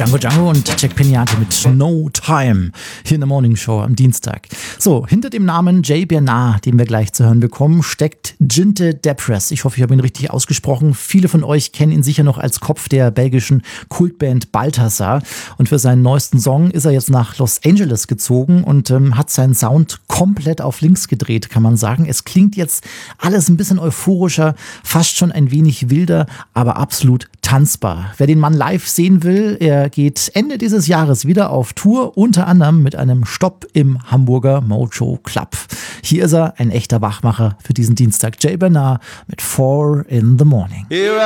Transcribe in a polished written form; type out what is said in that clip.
Django Django und Jack Pignati mit No Time hier in der Morning Show am Dienstag. So, hinter dem Namen Jay Bernard, den wir gleich zu hören bekommen, steckt Jinte Deprez. Ich hoffe, ich habe ihn richtig ausgesprochen. Viele von euch kennen ihn sicher noch als Kopf der belgischen Kultband Balthazar. Und für seinen neuesten Song ist er jetzt nach Los Angeles gezogen und hat seinen Sound komplett auf links gedreht, kann man sagen. Es klingt jetzt alles ein bisschen euphorischer, fast schon ein wenig wilder, aber absolut tanzbar. Wer den Mann live sehen will, er geht Ende dieses Jahres wieder auf Tour, unter anderem mit einem Stopp im Hamburger Mojo Club. Hier ist er, ein echter Wachmacher für diesen Dienstag. Jay Bernard mit 4 in the Morning.